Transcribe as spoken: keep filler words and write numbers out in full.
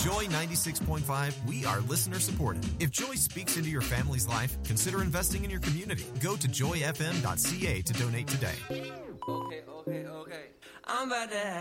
Joy ninety-six point five, we are listener supported. If Joy speaks into your family's life, consider investing in your community. Go to joy f m dot c a to donate today. Okay, okay, okay. I'm about to have